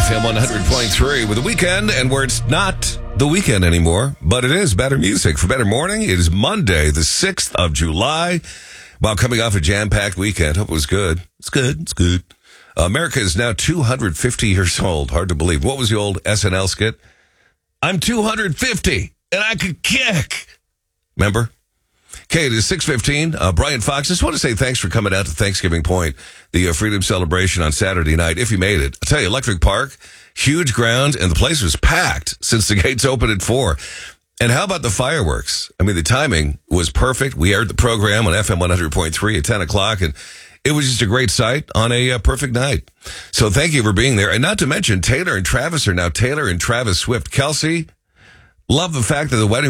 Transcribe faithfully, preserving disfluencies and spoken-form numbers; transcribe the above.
F M one hundred point three with the weekend, and where it's not the weekend anymore, but it is better music for better morning. It is Monday, the sixth of July. While coming off a jam-packed weekend, hope it was good. It's good. It's good. Uh, America is now two hundred fifty years old. Hard to believe. What was the old S N L skit? I'm two hundred fifty, and I could kick. Remember? Okay, it is six fifteen. Uh, Brian Fox, just want to say thanks for coming out to Thanksgiving Point, the uh, Freedom Celebration on Saturday night, if you made it. I'll tell you, Electric Park, huge ground, and the place was packed since the gates opened at four. And how about the fireworks? I mean, the timing was perfect. We aired the program on F M one hundred point three at ten o'clock, and it was just a great sight on a uh, perfect night. So thank you for being there. And not to mention, Taylor and Travis are now Taylor and Travis Swift. Kelsey, love the fact that the wedding